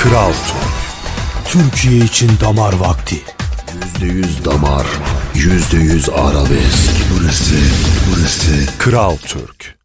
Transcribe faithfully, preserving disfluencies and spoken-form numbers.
Kral Türk. Türkiye için damar vakti. Yüzde yüz damar, yüzde yüz arabesk. Burası, burası Kral Türk.